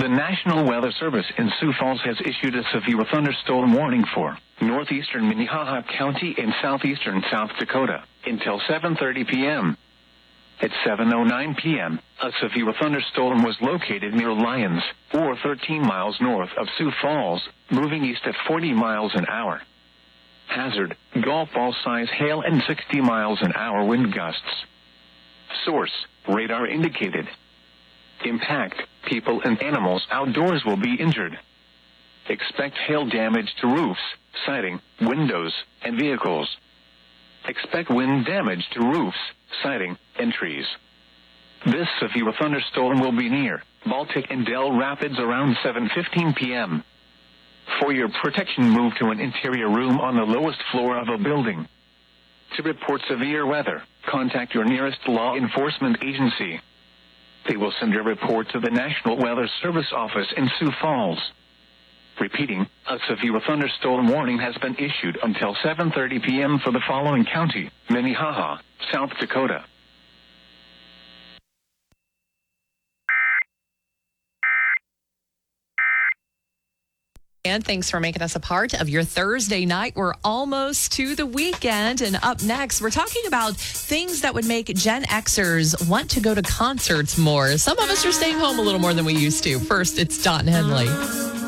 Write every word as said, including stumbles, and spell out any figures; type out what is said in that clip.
The National Weather Service in Sioux Falls has issued a severe thunderstorm warning for northeastern Minnehaha County and southeastern South Dakota until seven thirty p.m. At seven oh nine p.m., a severe thunderstorm was located near Lyons, or thirteen miles north of Sioux Falls, moving east at forty miles an hour. Hazard, golf ball size hail and sixty miles an hour wind gusts. Source, radar indicated. Impact, people and animals outdoors will be injured. Expect hail damage to roofs, siding, windows, and vehicles. Expect wind damage to roofs, siding, and trees. This severe thunderstorm will be near Baltic and Dell Rapids around seven fifteen p.m. For your protection, move to an interior room on the lowest floor of a building. To report severe weather, contact your nearest law enforcement agency. They will send your report to the National Weather Service office in Sioux Falls. Repeating, a severe thunderstorm warning has been issued until seven thirty p.m. for the following county: Minnehaha, South Dakota. And thanks for making us a part of your Thursday night. We're almost to the weekend. And up next, we're talking about things that would make Gen Xers want to go to concerts more. Some of us are staying home a little more than we used to. First, it's Don Henley.